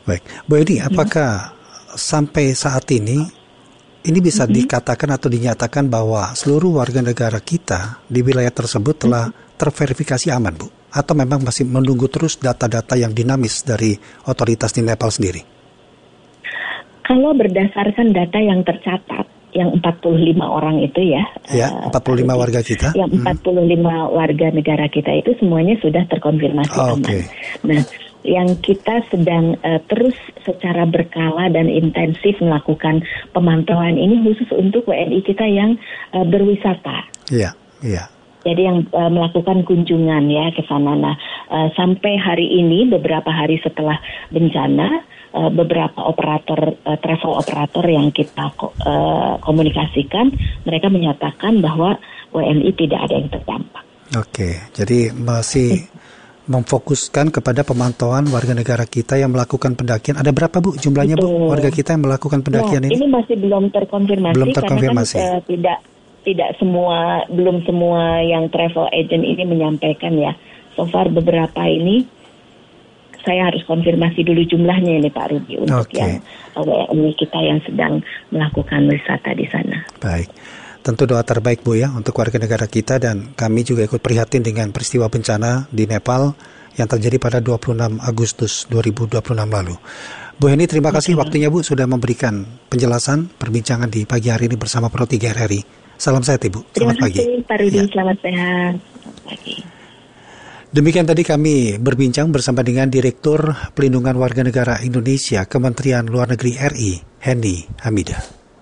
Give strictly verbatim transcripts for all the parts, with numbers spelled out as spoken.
Baik, Bu Edi, apakah hmm. sampai saat ini ini bisa mm-hmm. dikatakan atau dinyatakan bahwa seluruh warga negara kita di wilayah tersebut telah mm-hmm. terverifikasi aman, Bu? Atau memang masih menunggu terus data-data yang dinamis dari otoritas di Nepal sendiri? Kalau berdasarkan data yang tercatat, yang empat puluh lima orang itu ya. Ya, empat puluh lima uh, warga kita. Yang empat puluh lima hmm. warga negara kita itu semuanya sudah terkonfirmasi oh, aman. Okay. Nah, yang kita sedang uh, terus secara berkala dan intensif melakukan pemantauan ini khusus untuk W N I kita yang uh, berwisata. Iya, iya. Jadi yang uh, melakukan kunjungan ya ke sana. Nah, uh, sampai hari ini beberapa hari setelah bencana, uh, beberapa operator uh, travel operator yang kita uh, komunikasikan, mereka menyatakan bahwa W N I tidak ada yang terdampak. Oke, jadi masih memfokuskan kepada pemantauan warga negara kita yang melakukan pendakian. Ada berapa, Bu, jumlahnya, Bu, warga kita yang melakukan pendakian nah, ini? Ini masih belum terkonfirmasi, belum terkonfirmasi. Karena kan uh, tidak tidak semua, belum semua yang travel agent ini menyampaikan ya. So far beberapa ini saya harus konfirmasi dulu jumlahnya ini Pak Rudi untuk okay. yang W N I kita yang sedang melakukan wisata di sana. Baik. Tentu doa terbaik, Bu, ya, untuk warga negara kita, dan kami juga ikut prihatin dengan peristiwa bencana di Nepal yang terjadi pada dua puluh enam Agustus dua ribu dua puluh enam lalu. Bu Heni, terima kasih okay. waktunya, Bu, sudah memberikan penjelasan perbincangan di pagi hari ini bersama Pro tiga R R I. Salam sehat, Ibu. Selamat pagi. Terima kasih, Pak Rudi. Ya. Selamat sehat. Selamat pagi. Demikian tadi kami berbincang bersama dengan Direktur Pelindungan Warga Negara Indonesia Kementerian Luar Negeri R I, Henny Hamidah.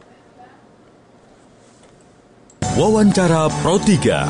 Wawancara Pro tiga.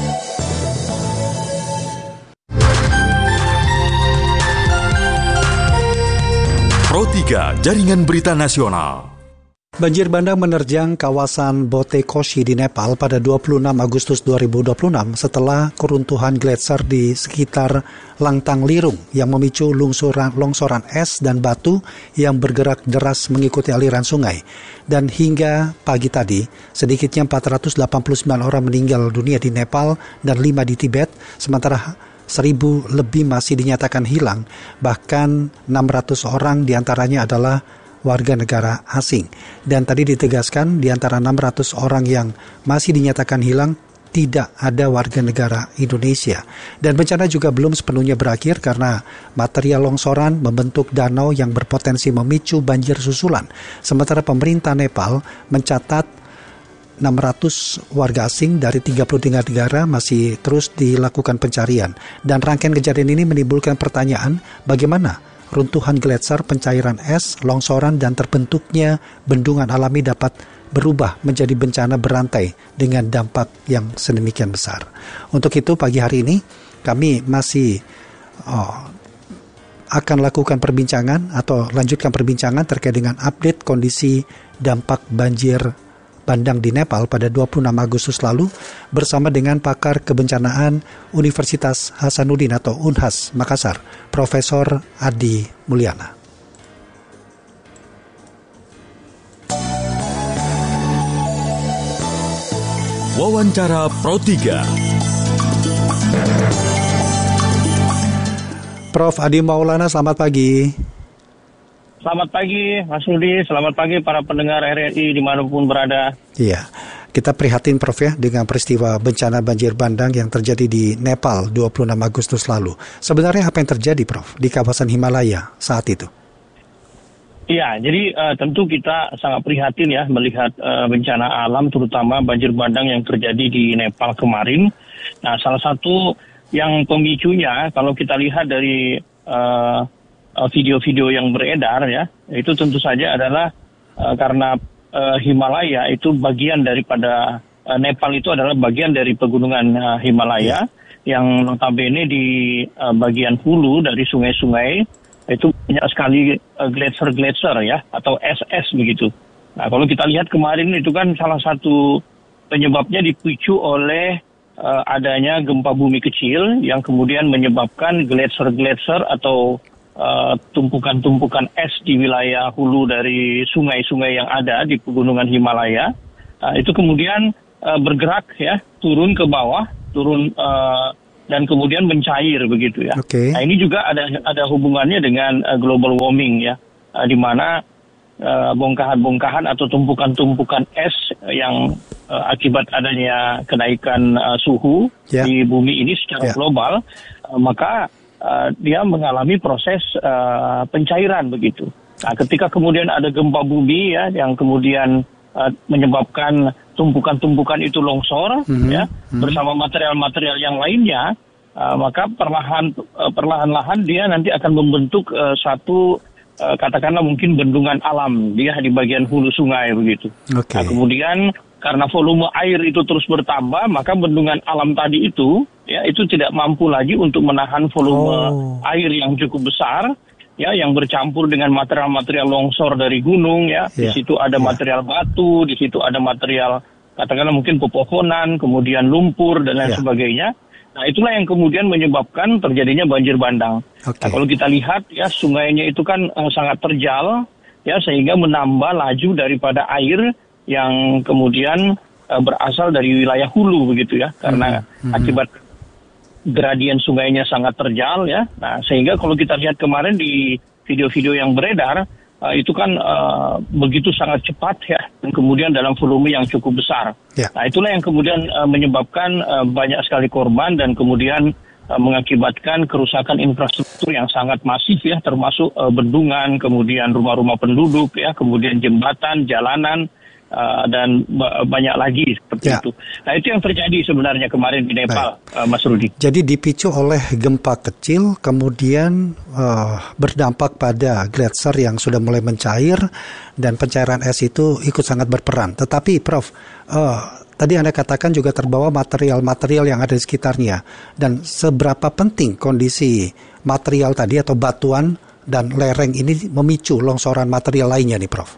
Pro tiga, Jaringan Berita Nasional. Banjir bandang menerjang kawasan Botekoshi di Nepal pada dua puluh enam Agustus dua ribu dua puluh enam setelah keruntuhan gletser di sekitar Langtang Lirung yang memicu longsoran, longsoran es dan batu yang bergerak deras mengikuti aliran sungai. Dan hingga pagi tadi, sedikitnya empat ratus delapan puluh sembilan orang meninggal dunia di Nepal dan lima di Tibet, sementara seribu lebih masih dinyatakan hilang, bahkan enam ratus orang diantaranya adalah warga negara asing. Dan tadi ditegaskan di antara enam ratus orang yang masih dinyatakan hilang, tidak ada warga negara Indonesia. Dan bencana juga belum sepenuhnya berakhir karena material longsoran membentuk danau yang berpotensi memicu banjir susulan. Sementara pemerintah Nepal mencatat enam ratus warga asing dari tiga puluh tiga negara masih terus dilakukan pencarian. Dan rangkaian kejadian ini menimbulkan pertanyaan, bagaimana runtuhan gletser, pencairan es, longsoran, dan terbentuknya bendungan alami dapat berubah menjadi bencana berantai dengan dampak yang sedemikian besar. Untuk itu pagi hari ini kami masih oh, akan lakukan perbincangan atau lanjutkan perbincangan terkait dengan update kondisi dampak banjir bandang di Nepal pada dua puluh enam Agustus lalu bersama dengan pakar kebencanaan Universitas Hasanuddin atau Unhas Makassar, Profesor Adi Mulyana. Wawancara Pro tiga. Prof Adi Maulana, selamat pagi. Selamat pagi, Mas Rudi. Selamat pagi para pendengar R R I dimanapun berada. Iya, kita prihatin, Prof, ya, dengan peristiwa bencana banjir bandang yang terjadi di Nepal dua puluh enam Agustus lalu. Sebenarnya apa yang terjadi, Prof, di kawasan Himalaya saat itu? Iya, jadi uh, tentu kita sangat prihatin ya melihat uh, bencana alam, terutama banjir bandang yang terjadi di Nepal kemarin. Nah, salah satu yang pemicunya, kalau kita lihat dari Uh, video-video yang beredar ya, itu tentu saja adalah uh, karena uh, Himalaya itu bagian daripada uh, Nepal itu adalah bagian dari pegunungan uh, Himalaya yang notabene di uh, bagian hulu dari sungai-sungai itu banyak sekali uh, gletser-gletser ya atau es-es begitu. Nah, kalau kita lihat kemarin itu kan salah satu penyebabnya dipicu oleh uh, adanya gempa bumi kecil yang kemudian menyebabkan gletser-gletser atau Uh, tumpukan-tumpukan es di wilayah hulu dari sungai-sungai yang ada di pegunungan Himalaya, uh, itu kemudian uh, bergerak ya, turun ke bawah, turun uh, dan kemudian mencair begitu ya. Okay. Nah, ini juga ada ada hubungannya dengan uh, global warming ya, uh, di mana uh, bongkahan-bongkahan atau tumpukan-tumpukan es yang uh, akibat adanya kenaikan uh, suhu yeah. di bumi ini secara yeah. global, uh, maka uh, dia mengalami proses uh, pencairan begitu. Nah, ketika kemudian ada gempa bumi ya yang kemudian uh, menyebabkan tumpukan-tumpukan itu longsor mm-hmm. ya mm-hmm. bersama material-material yang lainnya, uh, maka perlahan uh, perlahan-lahan dia nanti akan membentuk uh, satu uh, katakanlah mungkin bendungan alam dia di bagian hulu sungai begitu. Okay. Nah, kemudian karena volume air itu terus bertambah, maka bendungan alam tadi itu ya itu tidak mampu lagi untuk menahan volume oh. air yang cukup besar. Ya, yang bercampur dengan material-material longsor dari gunung ya. Yeah. Di situ ada yeah. material batu, di situ ada material katakanlah mungkin pepohonan, kemudian lumpur dan lain yeah. sebagainya. Nah, itulah yang kemudian menyebabkan terjadinya banjir bandang. Okay. Nah, kalau kita lihat ya sungainya itu kan uh, sangat terjal ya sehingga menambah laju daripada air yang kemudian uh, berasal dari wilayah hulu begitu ya. Karena mm-hmm. akibat gradien sungainya sangat terjal ya. Nah, sehingga kalau kita lihat kemarin di video-video yang beredar uh, itu kan uh, begitu sangat cepat ya dan kemudian dalam volume yang cukup besar. Ya. Nah, itulah yang kemudian uh, menyebabkan uh, banyak sekali korban dan kemudian uh, mengakibatkan kerusakan infrastruktur yang sangat masif ya, termasuk uh, bendungan, kemudian rumah-rumah penduduk ya, kemudian jembatan, jalanan Uh, dan b- banyak lagi seperti ya. itu. Nah, itu yang terjadi sebenarnya kemarin di Nepal, uh, Mas Rudi. Jadi dipicu oleh gempa kecil, kemudian uh, berdampak pada gletser yang sudah mulai mencair, dan pencairan es itu ikut sangat berperan. Tetapi, Prof, uh, tadi Anda katakan juga terbawa material-material yang ada di sekitarnya. Dan seberapa penting kondisi material tadi atau batuan dan lereng ini memicu longsoran material lainnya nih, Prof?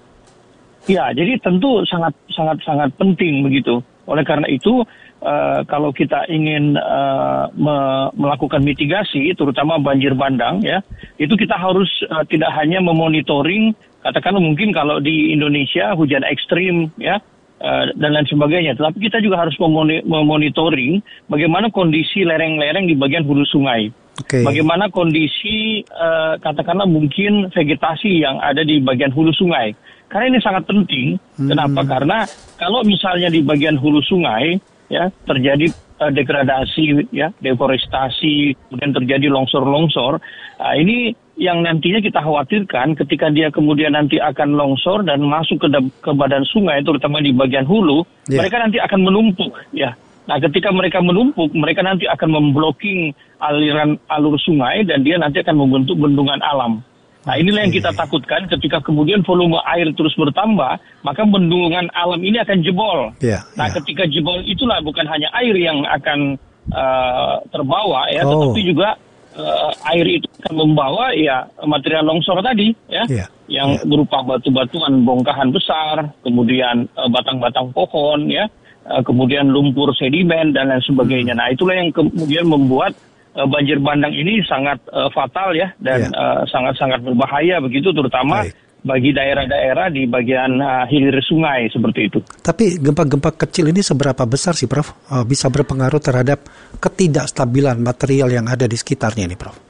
Ya, jadi tentu sangat sangat sangat penting begitu. Oleh karena itu, uh, kalau kita ingin uh, me- melakukan mitigasi, terutama banjir bandang, ya, itu kita harus uh, tidak hanya memonitoring, katakanlah mungkin kalau di Indonesia hujan ekstrim, ya, uh, dan lain sebagainya. Tetapi kita juga harus memoni- memonitoring bagaimana kondisi lereng-lereng di bagian hulu sungai. Okay. Bagaimana kondisi uh, katakanlah mungkin vegetasi yang ada di bagian hulu sungai. Karena ini sangat penting. Hmm. Kenapa? Karena kalau misalnya di bagian hulu sungai ya terjadi uh, degradasi, ya deforestasi, kemudian terjadi longsor-longsor. Uh, ini yang nantinya kita khawatirkan ketika dia kemudian nanti akan longsor dan masuk ke, da- ke badan sungai, terutama di bagian hulu, yeah. mereka nanti akan menumpuk, ya. Nah, ketika mereka menumpuk, mereka nanti akan memblocking aliran alur sungai dan dia nanti akan membentuk bendungan alam. Nah, inilah yang kita takutkan ketika kemudian volume air terus bertambah, maka bendungan alam ini akan jebol. Yeah, nah, yeah. ketika jebol itulah bukan hanya air yang akan uh, terbawa, ya, oh. tetapi juga uh, air itu akan membawa ya material longsor tadi, ya, yeah, yang yeah. berupa batu-batuan bongkahan besar, kemudian uh, batang-batang pohon, ya, uh, kemudian lumpur sedimen dan lain sebagainya. Hmm. Nah, itulah yang kemudian membuat banjir bandang ini sangat uh, fatal ya dan yeah. uh, sangat-sangat berbahaya begitu, terutama Baik. bagi daerah-daerah di bagian uh, hilir sungai seperti itu. Tapi gempa-gempa kecil ini seberapa besar sih, Prof? Uh, bisa berpengaruh terhadap ketidakstabilan material yang ada di sekitarnya ini, Prof?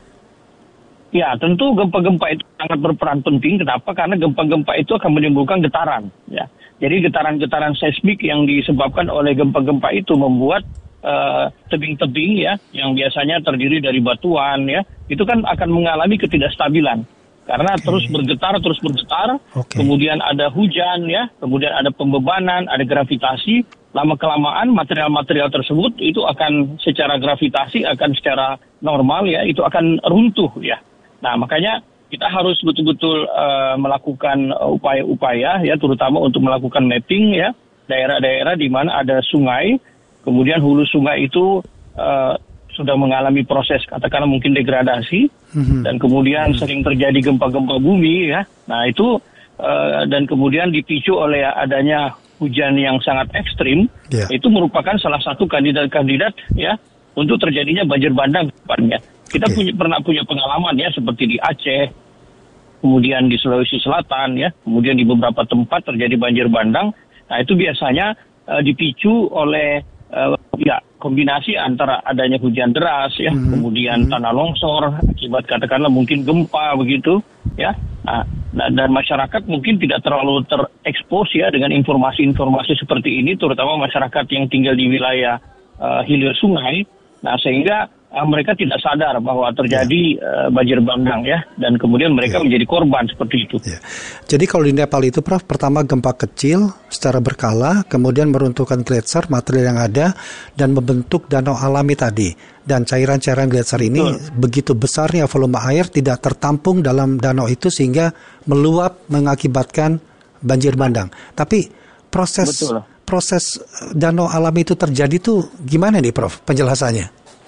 Ya, tentu gempa-gempa itu sangat berperan penting. Kenapa? Karena gempa-gempa itu akan menimbulkan getaran. Ya, jadi getaran-getaran seismik yang disebabkan oleh gempa-gempa itu membuat Uh, tebing-tebing ya yang biasanya terdiri dari batuan ya itu kan akan mengalami ketidakstabilan karena okay. terus bergetar terus bergetar okay. kemudian ada hujan ya kemudian ada pembebanan, ada gravitasi, lama kelamaan material-material tersebut itu akan secara gravitasi akan secara normal ya itu akan runtuh ya. Nah, makanya kita harus betul-betul uh, melakukan uh, upaya-upaya ya terutama untuk melakukan mapping ya daerah-daerah di mana ada sungai. Kemudian hulu sungai itu uh, sudah mengalami proses katakanlah mungkin degradasi mm-hmm. dan kemudian mm-hmm. sering terjadi gempa-gempa bumi ya. Nah itu uh, dan kemudian dipicu oleh adanya hujan yang sangat ekstrim. Yeah. Itu merupakan salah satu kandidat-kandidat ya untuk terjadinya banjir bandang depannya. Kita okay. punya, pernah punya pengalaman ya seperti di Aceh, kemudian di Sulawesi Selatan ya, kemudian di beberapa tempat terjadi banjir bandang. Nah itu biasanya uh, dipicu oleh Uh, ya kombinasi antara adanya hujan deras ya, hmm. kemudian hmm. tanah longsor akibat katakanlah mungkin gempa begitu ya. Nah, dan masyarakat mungkin tidak terlalu terekspos ya dengan informasi-informasi seperti ini, terutama masyarakat yang tinggal di wilayah uh, hilir sungai. Nah, sehingga uh, mereka tidak sadar bahwa terjadi uh, banjir bandang ya, dan kemudian mereka ya. menjadi korban seperti itu. Ya. Jadi kalau di Nepal itu, Prof, pertama gempa kecil secara berkala, kemudian meruntuhkan gletser, material yang ada, dan membentuk danau alami tadi. Dan cairan-cairan gletser ini Betul. begitu besarnya volume air tidak tertampung dalam danau itu sehingga meluap mengakibatkan banjir bandang. Tapi proses Betul. proses danau alami itu terjadi tuh gimana nih, Prof, penjelasannya?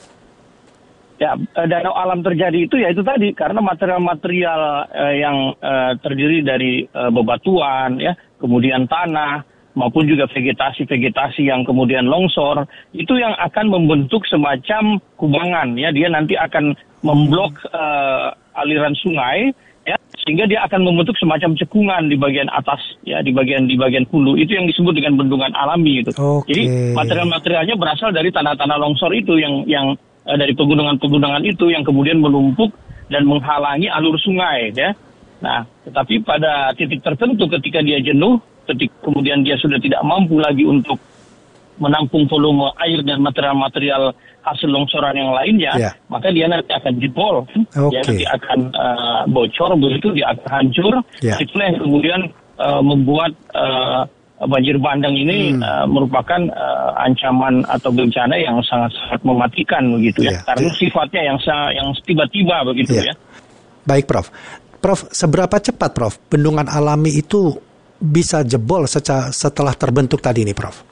Ya, danau alam terjadi itu ya itu tadi karena material-material uh, yang uh, terdiri dari uh, bebatuan ya, kemudian tanah maupun juga vegetasi-vegetasi yang kemudian longsor itu yang akan membentuk semacam kubangan ya, dia nanti akan memblok uh, aliran sungai ya, sehingga dia akan membentuk semacam cekungan di bagian atas ya, di bagian di bagian hulu, itu yang disebut dengan bendungan alami itu. Okay. Jadi material-materialnya berasal dari tanah-tanah longsor itu yang yang uh, dari pegunungan-pegunungan itu yang kemudian menumpuk dan menghalangi alur sungai ya. Nah, tetapi pada titik tertentu ketika dia jenuh, ketika kemudian dia sudah tidak mampu lagi untuk menampung volume air dan material-material hasil longsoran yang lainnya, yeah. maka dia nanti akan jebol, okay. dia nanti akan uh, bocor, begitu dia akan hancur. Yeah. Itulah yang kemudian uh, membuat uh, banjir bandang ini hmm. uh, merupakan uh, ancaman atau bencana yang sangat-sangat mematikan begitu yeah. ya, karena yeah. sifatnya yang yang tiba-tiba begitu yeah. ya. Baik, Prof. Prof, seberapa cepat, Prof, bendungan alami itu bisa jebol seca, setelah terbentuk tadi ini, Prof?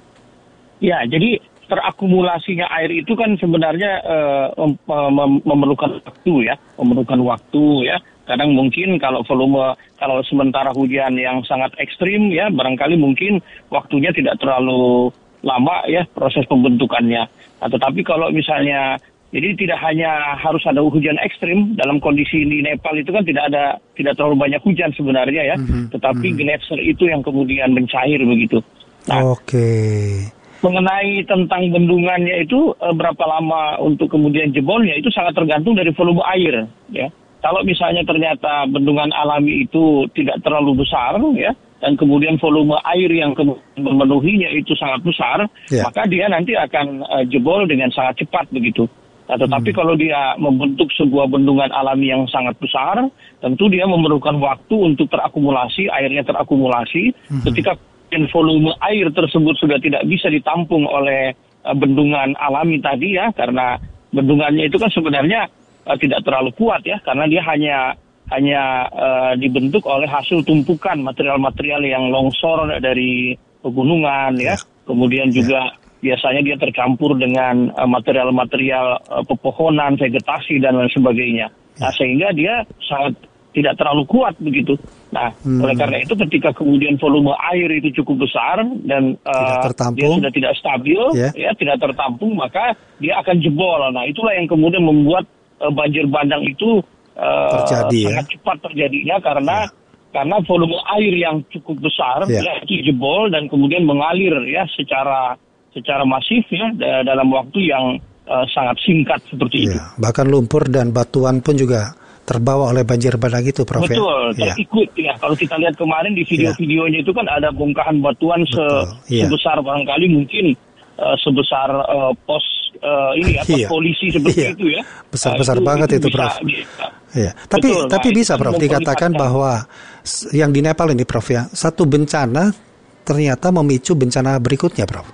Ya, jadi terakumulasinya air itu kan sebenarnya uh, mem- mem- memerlukan waktu ya, memerlukan waktu ya. Kadang mungkin kalau volume, kalau sementara hujan yang sangat ekstrim ya, barangkali mungkin waktunya tidak terlalu lama ya proses pembentukannya. Nah, tetapi kalau misalnya jadi tidak hanya harus ada hujan ekstrim, dalam kondisi di Nepal itu kan tidak ada tidak terlalu banyak hujan sebenarnya ya, mm-hmm. tetapi mm-hmm. gletser itu yang kemudian mencair begitu. Nah, Oke. Okay. Mengenai tentang bendungannya itu e, berapa lama untuk kemudian jebolnya itu sangat tergantung dari volume air ya. Kalau misalnya ternyata bendungan alami itu tidak terlalu besar ya, dan kemudian volume air yang memenuhinya itu sangat besar, yeah. maka dia nanti akan uh, jebol dengan sangat cepat begitu. Nah, tetapi hmm. kalau dia membentuk sebuah bendungan alami yang sangat besar, tentu dia memerlukan waktu untuk terakumulasi, airnya terakumulasi. Hmm. Ketika volume air tersebut sudah tidak bisa ditampung oleh uh, bendungan alami tadi ya, karena bendungannya itu kan sebenarnya uh, tidak terlalu kuat ya, karena dia hanya hanya uh, dibentuk oleh hasil tumpukan material-material yang longsor dari pegunungan ya, yeah. kemudian juga yeah. biasanya dia tercampur dengan uh, material-material uh, pepohonan, vegetasi dan lain sebagainya. Nah, sehingga dia sangat tidak terlalu kuat begitu. Nah, hmm. oleh karena itu ketika kemudian volume air itu cukup besar dan uh, dia sudah tidak stabil, yeah. ya tidak tertampung, maka dia akan jebol. Nah, itulah yang kemudian membuat uh, banjir bandang itu uh, terjadi, sangat ya? cepat terjadinya karena yeah. karena volume air yang cukup besar yeah. ya, itu jebol dan kemudian mengalir ya secara secara masif ya dalam waktu yang uh, sangat singkat seperti yeah. itu. Bahkan lumpur dan batuan pun juga terbawa oleh banjir bandang itu, Prof. Betul, ya? terikut ya. Kalau kita lihat kemarin di video-videonya itu kan ada bongkahan batuan se ya. sebesar barangkali mungkin uh, sebesar uh, pos uh, ini ya, pos ya. polisi seperti ya. itu ya. Besar-besar uh, itu, banget itu, itu Prof. Bisa, ya. Tapi Betul, tapi nah, bisa, Prof, dikatakan bahwa yang di Nepal ini, Prof, ya, satu bencana ternyata memicu bencana berikutnya, Prof.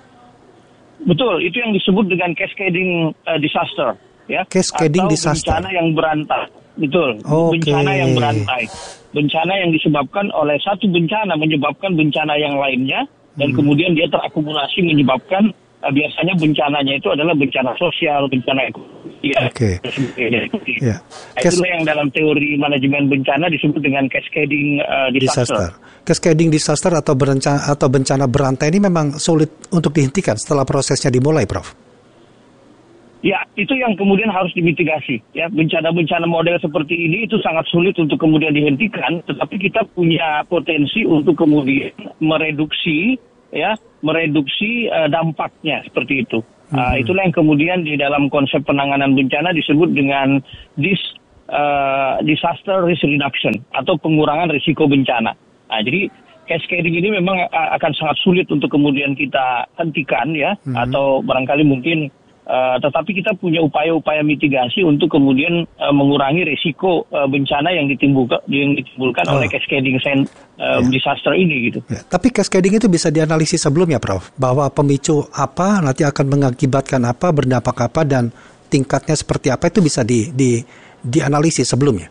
Betul, itu yang disebut dengan cascading uh, disaster ya. Cascading atau disaster. Bencana yang berantai. Betul, okay. bencana yang berantai. Bencana yang disebabkan oleh satu bencana menyebabkan bencana yang lainnya, dan hmm. kemudian dia terakumulasi menyebabkan uh, biasanya bencananya itu adalah bencana sosial, bencana ekonomi. Ya, Oke. Okay. Yeah. Itulah yang dalam teori manajemen bencana disebut dengan cascading uh, disaster. disaster. Cascading disaster atau berencana atau bencana berantai ini memang sulit untuk dihentikan setelah prosesnya dimulai, Prof. Ya, itu yang kemudian harus dimitigasi. Ya, bencana-bencana model seperti ini itu sangat sulit untuk kemudian dihentikan, tetapi kita punya potensi untuk kemudian mereduksi, ya, mereduksi uh, dampaknya seperti itu. Hmm. Uh, itulah yang kemudian di dalam konsep penanganan bencana disebut dengan dis, uh, disaster risk reduction atau pengurangan risiko bencana. Nah, jadi cascading ini memang akan sangat sulit untuk kemudian kita hentikan ya, hmm. atau barangkali mungkin Uh, tetapi kita punya upaya-upaya mitigasi untuk kemudian uh, mengurangi risiko uh, bencana yang ditimbulkan, yang ditimbulkan oh. oleh cascading sen, uh, ya. disaster ini gitu. Ya. Tapi cascading itu bisa dianalisis sebelumnya, Prof, bahwa pemicu apa nanti akan mengakibatkan apa, berdampak apa, dan tingkatnya seperti apa itu bisa di, di dianalisis sebelumnya.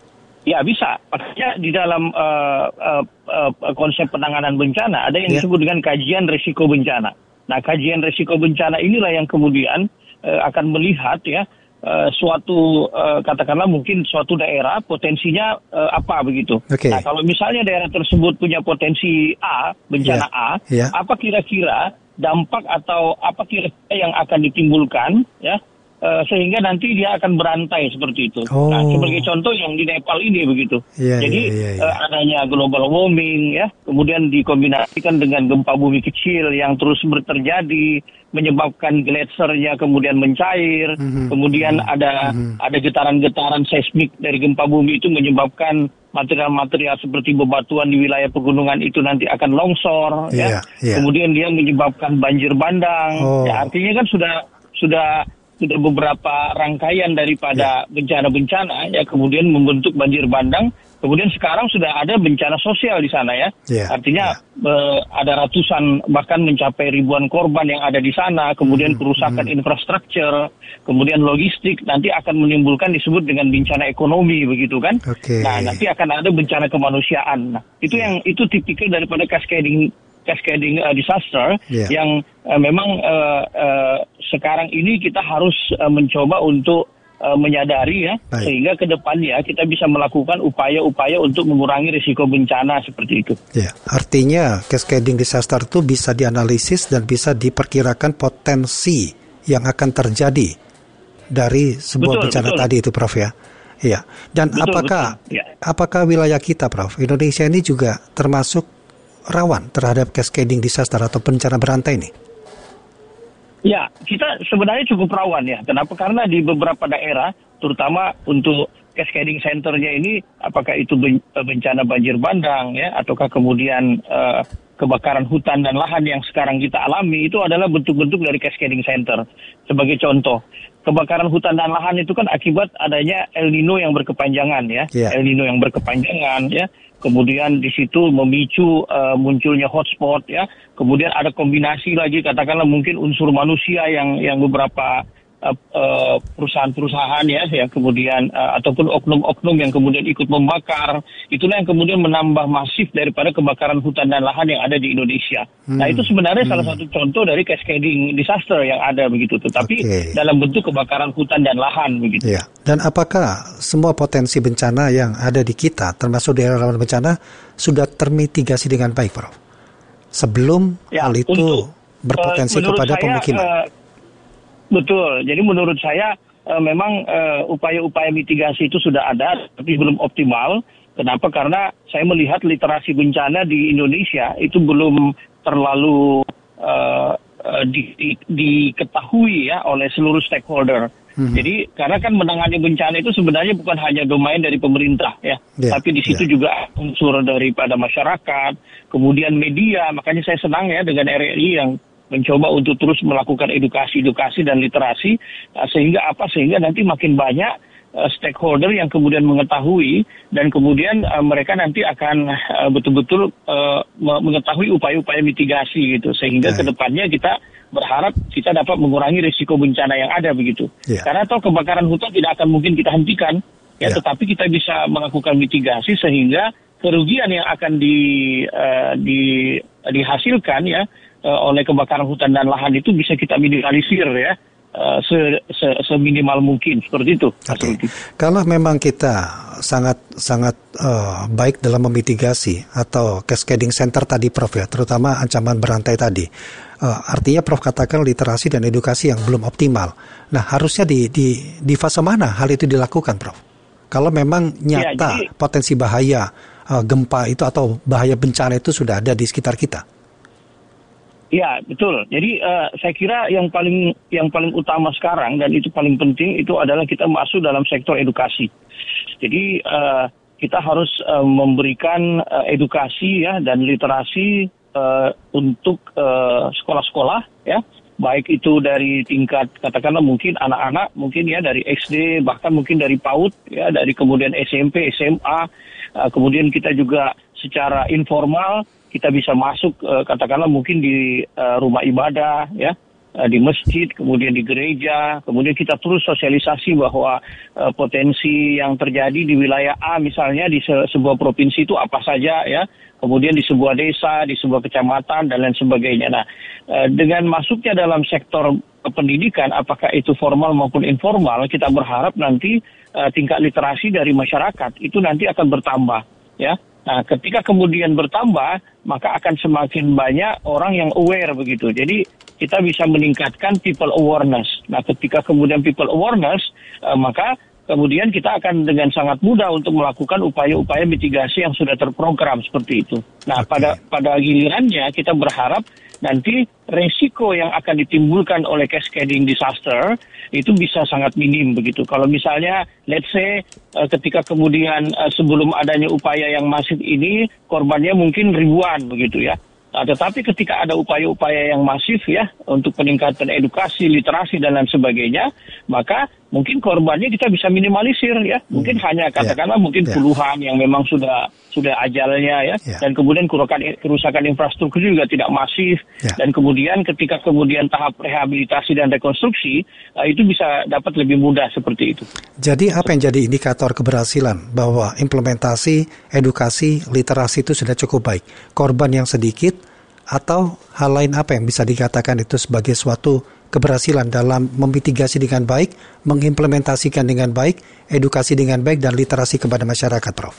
Ya bisa. Makanya di dalam uh, uh, uh, konsep penanganan bencana ada yang ya. disebut dengan kajian risiko bencana. Nah, kajian risiko bencana inilah yang kemudian uh, akan melihat ya uh, suatu uh, katakanlah mungkin suatu daerah potensinya uh, apa begitu. Okay. Nah, kalau misalnya daerah tersebut punya potensi A, bencana yeah. A, yeah. apa kira-kira dampak atau apa kira-kira yang akan ditimbulkan ya uh, sehingga nanti dia akan berantai seperti itu. Oh. Nah, sebagai contoh yang di Nepal ini begitu. Yeah, Jadi yeah, yeah, yeah. Uh, adanya global warming ya, kemudian dikombinasikan dengan gempa bumi kecil yang terus terjadi menyebabkan gletsernya kemudian mencair, mm-hmm. kemudian mm-hmm. ada mm-hmm. ada getaran-getaran seismik dari gempa bumi itu menyebabkan material-material seperti bebatuan di wilayah pegunungan itu nanti akan longsor yeah, ya. Yeah. Kemudian dia menyebabkan banjir bandang. Oh. Ya, artinya kan sudah sudah sudah beberapa rangkaian daripada yeah. bencana-bencana ya kemudian membentuk banjir bandang. Kemudian sekarang sudah ada bencana sosial di sana ya. Yeah. Artinya yeah. Eh, ada ratusan bahkan mencapai ribuan korban yang ada di sana. Kemudian mm-hmm. kerusakan mm-hmm. infrastruktur, kemudian logistik nanti akan menimbulkan disebut dengan bencana ekonomi begitu kan. Okay. Nah, nanti akan ada bencana kemanusiaan. Nah, itu yeah. yang itu tipikal daripada cascading cascading uh, disaster yeah. yang uh, memang uh, uh, sekarang ini kita harus uh, mencoba untuk uh, menyadari ya. Baik. Sehingga ke depannya kita bisa melakukan upaya-upaya untuk mengurangi risiko bencana seperti itu. Ya, artinya cascading disaster itu bisa dianalisis dan bisa diperkirakan potensi yang akan terjadi dari sebuah betul, bencana betul. tadi itu, Prof ya. Iya. Dan betul, apakah betul. Ya. apakah wilayah kita, Prof, Indonesia ini juga termasuk rawan terhadap cascading disaster atau bencana berantai ini? Ya, kita sebenarnya cukup rawan ya. Kenapa? Karena di beberapa daerah, terutama untuk cascading centernya ini, apakah itu bencana banjir bandang ya, ataukah kemudian uh, kebakaran hutan dan lahan yang sekarang kita alami, itu adalah bentuk-bentuk dari cascading center. Sebagai contoh, kebakaran hutan dan lahan itu kan akibat adanya El Nino yang berkepanjangan ya, yeah. El Nino yang berkepanjangan ya. Kemudian di situ memicu uh, munculnya hotspot ya. Kemudian ada kombinasi lagi katakanlah mungkin unsur manusia yang yang beberapa uh, uh, perusahaan-perusahaan ya, ya kemudian uh, ataupun oknum-oknum yang kemudian ikut membakar. Itulah yang kemudian menambah masif daripada kebakaran hutan dan lahan yang ada di Indonesia. Hmm. Nah, itu sebenarnya hmm. salah satu contoh dari cascading disaster yang ada begitu, tetapi okay. dalam bentuk kebakaran hutan dan lahan begitu. Ya. Dan apakah semua potensi bencana yang ada di kita, termasuk daerah rawan bencana, sudah termitigasi dengan baik, Prof? Sebelum ya, hal itu untuk, berpotensi uh, kepada saya, pemukiman. Uh, betul. Jadi menurut saya uh, memang uh, upaya-upaya mitigasi itu sudah ada, tapi belum optimal. Kenapa? Karena saya melihat literasi bencana di Indonesia itu belum terlalu uh, uh, di, di, diketahui ya oleh seluruh stakeholder. Mm-hmm. Jadi karena kan menangani bencana itu sebenarnya bukan hanya domain dari pemerintah ya, yeah, tapi di situ yeah. juga unsur daripada masyarakat, kemudian media. Makanya saya senang ya dengan R R I yang mencoba untuk terus melakukan edukasi-edukasi dan literasi uh, sehingga apa sehingga nanti makin banyak uh, stakeholder yang kemudian mengetahui dan kemudian uh, mereka nanti akan uh, betul-betul uh, mengetahui upaya-upaya mitigasi gitu sehingga yeah. kedepannya kita berharap kita dapat mengurangi risiko bencana yang ada begitu. Yeah. Karena toh kebakaran hutan tidak akan mungkin kita hentikan, ya, yeah. tetapi kita bisa melakukan mitigasi sehingga kerugian yang akan di, uh, di dihasilkan ya uh, oleh kebakaran hutan dan lahan itu bisa kita minimalisir ya. Uh, se, se, seminimal mungkin seperti itu. Okay. Kalau memang kita sangat sangat uh, baik dalam memitigasi atau cascading center tadi, Prof ya, terutama ancaman berantai tadi, uh, artinya Prof katakan literasi dan edukasi yang belum optimal. Nah, harusnya di di di fase mana hal itu dilakukan, Prof? Kalau memang nyata ya, jadi, potensi bahaya uh, gempa itu atau bahaya bencana itu sudah ada di sekitar kita. Ya, betul. Jadi uh, saya kira yang paling yang paling utama sekarang dan itu paling penting itu adalah kita masuk dalam sektor edukasi. Jadi uh, kita harus uh, memberikan uh, edukasi ya dan literasi uh, untuk uh, sekolah-sekolah ya, baik itu dari tingkat katakanlah mungkin anak-anak mungkin ya dari S D bahkan mungkin dari PAUD ya, dari kemudian S M P, S M A, uh, kemudian kita juga secara informal kita bisa masuk uh, katakanlah mungkin di uh, rumah ibadah ya, uh, di masjid, kemudian di gereja, kemudian kita terus sosialisasi bahwa uh, potensi yang terjadi di wilayah A misalnya di se- sebuah provinsi itu apa saja ya, kemudian di sebuah desa, di sebuah kecamatan dan lain sebagainya. Nah, uh, dengan masuknya dalam sektor pendidikan apakah itu formal maupun informal, kita berharap nanti uh, tingkat literasi dari masyarakat itu nanti akan bertambah ya. Nah, ketika kemudian bertambah, maka akan semakin banyak orang yang aware begitu. Jadi kita bisa meningkatkan people awareness. Nah, ketika kemudian people awareness, uh, maka kemudian kita akan dengan sangat mudah untuk melakukan upaya-upaya mitigasi yang sudah terprogram seperti itu. Nah, okay. pada pada gilirannya kita berharap nanti resiko yang akan ditimbulkan oleh cascading disaster itu bisa sangat minim begitu. Kalau misalnya, let's say, uh, ketika kemudian uh, sebelum adanya upaya yang masif ini, korbannya mungkin ribuan begitu ya. Nah, tetapi ketika ada upaya-upaya yang masif ya untuk peningkatan edukasi, literasi dan lain sebagainya, maka mungkin korbannya kita bisa minimalisir ya. Mungkin hmm. hanya katakanlah yeah. mungkin yeah. puluhan yang memang sudah sudah ajalnya ya. Yeah. Dan kemudian kerusakan kerusakan infrastruktur juga tidak masif. Yeah. Dan kemudian ketika kemudian tahap rehabilitasi dan rekonstruksi uh, itu bisa dapat lebih mudah seperti itu. Jadi apa yang jadi indikator keberhasilan bahwa implementasi edukasi literasi itu sudah cukup baik? Korban yang sedikit atau hal lain apa yang bisa dikatakan itu sebagai suatu keberhasilan dalam memitigasi dengan baik, mengimplementasikan dengan baik, edukasi dengan baik, dan literasi kepada masyarakat, Prof?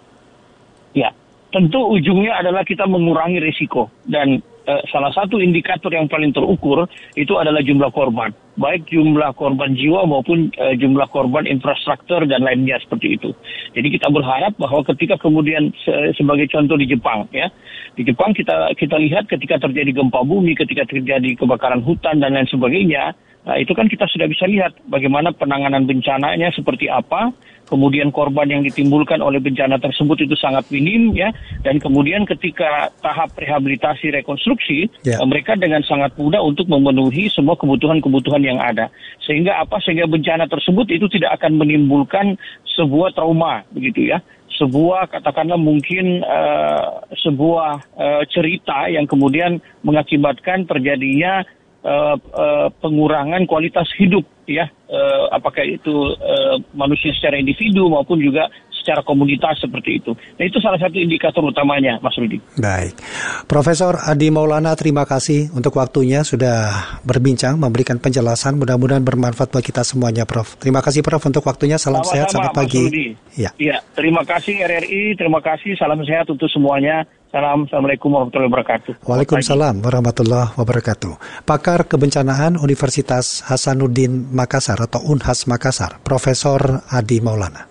Ya, tentu ujungnya adalah kita mengurangi risiko. Dan eh, salah satu indikator yang paling terukur itu adalah jumlah korban. Baik jumlah korban jiwa maupun eh, jumlah korban infrastruktur dan lainnya seperti itu. Jadi kita berharap bahwa ketika kemudian se- sebagai contoh di Jepang ya, di Jepang kita kita lihat ketika terjadi gempa bumi, ketika terjadi kebakaran hutan dan lain sebagainya, nah itu kan kita sudah bisa lihat bagaimana penanganan bencananya seperti apa, kemudian korban yang ditimbulkan oleh bencana tersebut itu sangat minim ya, dan kemudian ketika tahap rehabilitasi rekonstruksi, yeah. mereka dengan sangat mudah untuk memenuhi semua kebutuhan-kebutuhan yang ada. Sehingga apa? Sehingga bencana tersebut itu tidak akan menimbulkan sebuah trauma begitu ya. Sebuah katakanlah mungkin uh, sebuah uh, cerita yang kemudian mengakibatkan terjadinya uh, uh, pengurangan kualitas hidup ya, uh, apakah itu uh, manusia secara individu maupun juga secara komunitas seperti itu. Nah, itu salah satu indikator utamanya, Mas Rudi. Baik. Profesor Adi Maulana, terima kasih untuk waktunya sudah berbincang, memberikan penjelasan. Mudah-mudahan bermanfaat bagi kita semuanya, Prof. Terima kasih, Prof, untuk waktunya. Salam Sama-sama, sehat, selamat pagi. Ya. Ya, terima kasih R R I, terima kasih, salam sehat untuk semuanya. Salam, Assalamualaikum warahmatullahi wabarakatuh. Waalaikumsalam warahmatullahi wabarakatuh. Pakar Kebencanaan Universitas Hasanuddin Makassar atau Unhas Makassar, Profesor Adi Maulana.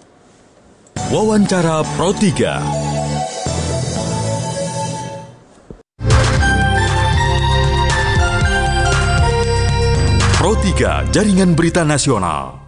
Wawancara Pro tiga. Pro tiga, Jaringan Berita Nasional.